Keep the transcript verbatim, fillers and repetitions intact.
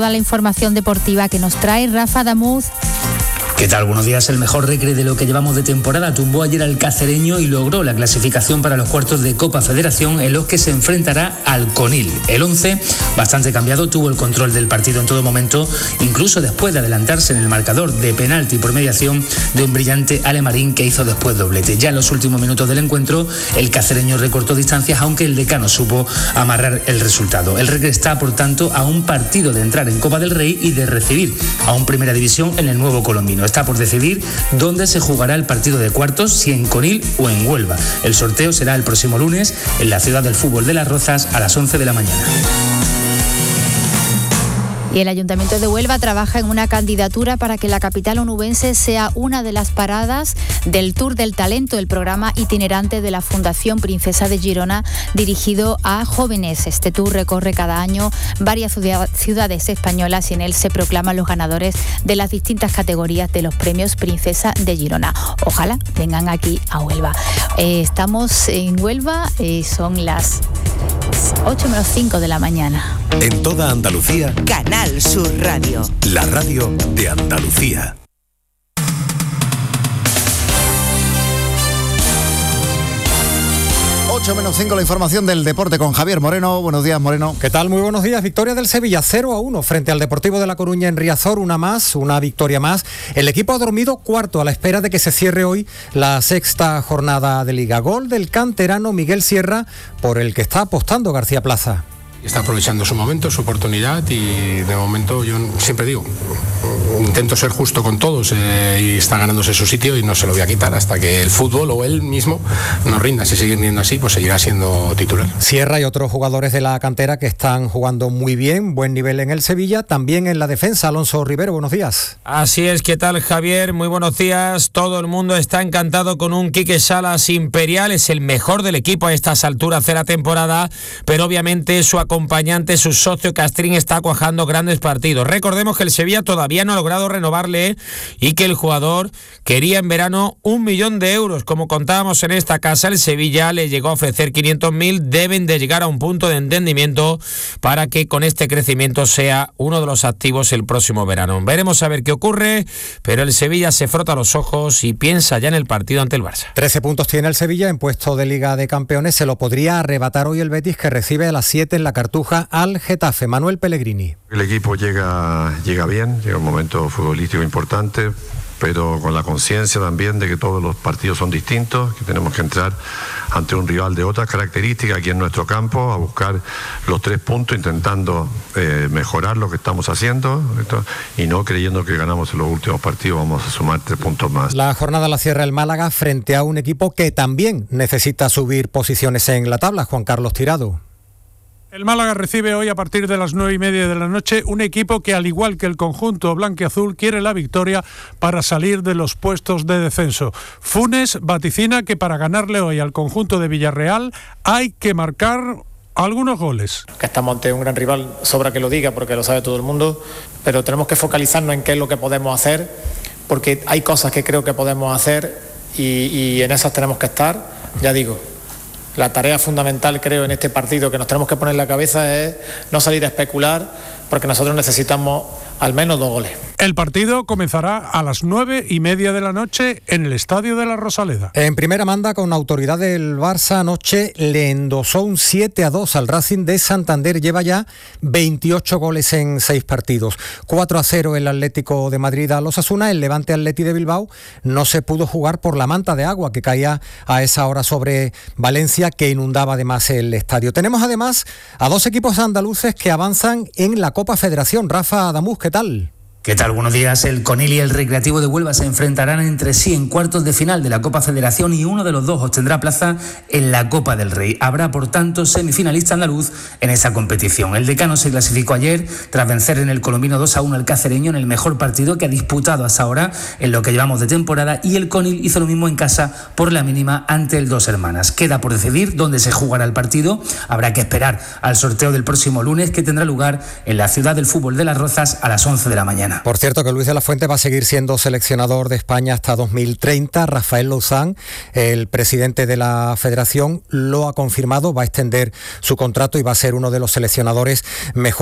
Toda la información deportiva que nos trae Rafa Damuz. ¿Qué tal? Buenos días. El mejor recre de lo que llevamos de temporada tumbó ayer al Cacereño y logró la clasificación para los cuartos de Copa Federación, en los que se enfrentará al Conil. El once, bastante cambiado, tuvo el control del partido en todo momento, incluso después de adelantarse en el marcador de penalti por mediación de un brillante Alemarín que hizo después doblete. Ya en los últimos minutos del encuentro, el Cacereño recortó distancias, aunque el Decano supo amarrar el resultado. El recre está, por tanto, a un partido de entrar en Copa del Rey y de recibir a un Primera División en el nuevo Colombino. Está por decidir dónde se jugará el partido de cuartos, si en Conil o en Huelva. El sorteo será el próximo lunes en la Ciudad del Fútbol de Las Rozas a las once de la mañana. Y el Ayuntamiento de Huelva trabaja en una candidatura para que la capital onubense sea una de las paradas del Tour del Talento, el programa itinerante de la Fundación Princesa de Girona dirigido a jóvenes. Este tour recorre cada año varias ciudades españolas y en él se proclaman los ganadores de las distintas categorías de los premios Princesa de Girona. Ojalá vengan aquí a Huelva. Eh, estamos en Huelva, eh, son las ocho menos cinco de la mañana. En toda Andalucía, Canal Sur Radio. La radio de Andalucía. ocho menos cinco, la información del deporte con Javier Moreno. Buenos días, Moreno. ¿Qué tal? Muy buenos días. Victoria del Sevilla cero a uno frente al Deportivo de La Coruña en Riazor. Una más, una victoria más. El equipo ha dormido cuarto a la espera de que se cierre hoy la sexta jornada de Liga. Gol del canterano Miguel Sierra, por el que está apostando García Plaza. Está aprovechando su momento, su oportunidad y de momento yo siempre digo, intento ser justo con todos eh, y está ganándose su sitio y no se lo voy a quitar hasta que el fútbol o él mismo nos rinda. Si sigue rindiendo así, pues seguirá siendo titular. Sierra y otros jugadores de la cantera que están jugando muy bien, buen nivel en el Sevilla, también en la defensa. Alonso Rivero, buenos días. Así es, ¿qué tal, Javier? Muy buenos días. Todo el mundo está encantado con un Quique Salas imperial, es el mejor del equipo a estas alturas de la temporada, pero obviamente su acompañante, su socio Castrín, está cuajando grandes partidos. Recordemos que el Sevilla todavía no ha logrado renovarle y que el jugador quería en verano un millón de euros. Como contábamos en esta casa, el Sevilla le llegó a ofrecer quinientos mil. Deben de llegar a un punto de entendimiento para que con este crecimiento sea uno de los activos el próximo verano. Veremos a ver qué ocurre, pero el Sevilla se frota los ojos y piensa ya en el partido ante el Barça. trece puntos tiene el Sevilla en puesto de Liga de Campeones. Se lo podría arrebatar hoy el Betis, que recibe a las siete en la Cartuja al Getafe. Manuel Pellegrini. El equipo llega, llega bien, llega un momento futbolístico importante, pero con la conciencia también de que todos los partidos son distintos, que tenemos que entrar ante un rival de otras características aquí en nuestro campo, a buscar los tres puntos, intentando eh, mejorar lo que estamos haciendo y no creyendo que ganamos en los últimos partidos vamos a sumar tres puntos más. La jornada la cierra el Málaga frente a un equipo que también necesita subir posiciones en la tabla. Juan Carlos Tirado. El Málaga recibe hoy a partir de las nueve y media de la noche un equipo que, al igual que el conjunto blanquiazul, quiere la victoria para salir de los puestos de descenso. Funes vaticina que para ganarle hoy al conjunto de Villarreal hay que marcar algunos goles. Que estamos ante un gran rival, sobra que lo diga porque lo sabe todo el mundo, pero tenemos que focalizarnos en qué es lo que podemos hacer, porque hay cosas que creo que podemos hacer y, y en esas tenemos que estar, ya digo. La tarea fundamental, creo, en este partido que nos tenemos que poner en la cabeza es no salir a especular, porque nosotros necesitamos al menos dos goles. El partido comenzará a las nueve y media de la noche en el Estadio de la Rosaleda. En primera manda, con autoridad del Barça, anoche le endosó un siete a dos al Racing de Santander. Lleva ya veintiocho goles en seis partidos. cuatro a cero el Atlético de Madrid al Osasuna. El Levante Atleti de Bilbao no se pudo jugar por la manta de agua que caía a esa hora sobre Valencia, que inundaba además el estadio. Tenemos además a dos equipos andaluces que avanzan en la Copa Federación. Rafa Adamuz, ¿qué tal? ¿Qué tal? Buenos días. El Conil y el Recreativo de Huelva se enfrentarán entre sí en cuartos de final de la Copa Federación y uno de los dos obtendrá plaza en la Copa del Rey. Habrá, por tanto, semifinalista andaluz en esa competición. El Decano se clasificó ayer tras vencer en el Colombino dos a uno al Cacereño en el mejor partido que ha disputado hasta ahora en lo que llevamos de temporada, y el Conil hizo lo mismo en casa por la mínima ante el Dos Hermanas. Queda por decidir dónde se jugará el partido. Habrá que esperar al sorteo del próximo lunes, que tendrá lugar en la Ciudad del Fútbol de Las Rozas a las once de la mañana. Por cierto, que Luis de la Fuente va a seguir siendo seleccionador de España hasta dos mil treinta. Rafael Louzán, el presidente de la federación, lo ha confirmado, va a extender su contrato y va a ser uno de los seleccionadores mejor